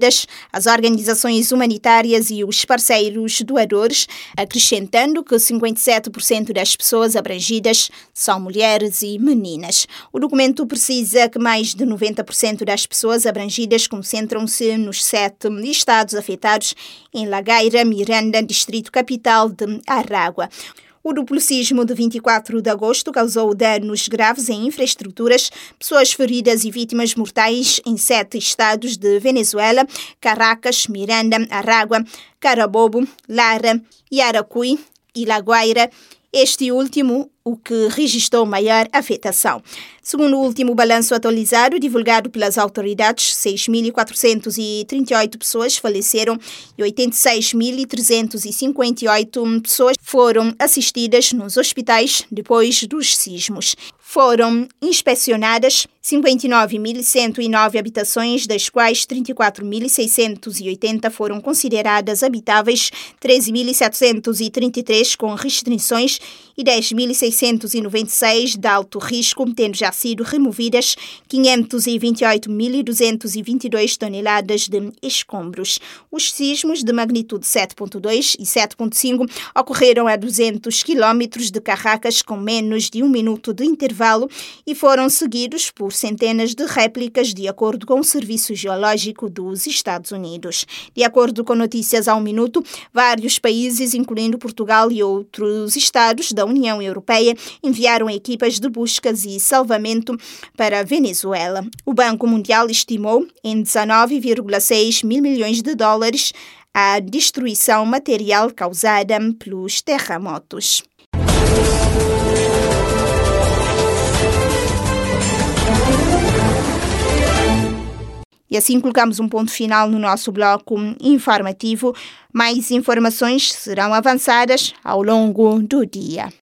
incluídas as organizações humanitárias e os parceiros doadores, acrescentando que 57% das pessoas abrangidas são mulheres e meninas. O documento precisa que mais de 90% das pessoas abrangidas concentram-se nos 7 estados afetados em La Guaira, Miranda, Distrito Capital de Aragua. O duplo sismo de 24 de agosto causou danos graves em infraestruturas, pessoas feridas e vítimas mortais em 7 estados de Venezuela: Caracas, Miranda, Aragua, Carabobo, Lara, Yaracuy e La Guaira. Este último, o que registrou maior afetação. Segundo o último balanço atualizado divulgado pelas autoridades, 6.438 pessoas faleceram e 86.358 pessoas foram assistidas nos hospitais depois dos sismos. Foram inspecionadas 59.109 habitações, das quais 34.680 foram consideradas habitáveis, 13.733 com restrições e 10.696 de alto risco, tendo já sido removidas 528.222 toneladas de escombros. Os sismos de magnitude 7.2 e 7.5 ocorreram a 200 quilómetros de Caracas com menos de 1 minuto de intervalo e foram seguidos por centenas de réplicas, de acordo com o Serviço Geológico dos Estados Unidos. De acordo com Notícias ao Minuto, vários países, incluindo Portugal e outros estados da União Europeia, enviaram equipas de buscas e salvamento para a Venezuela. O Banco Mundial estimou em 19,6 mil milhões de dólares a destruição material causada pelos terremotos. E assim colocamos um ponto final no nosso bloco informativo. Mais informações serão avançadas ao longo do dia.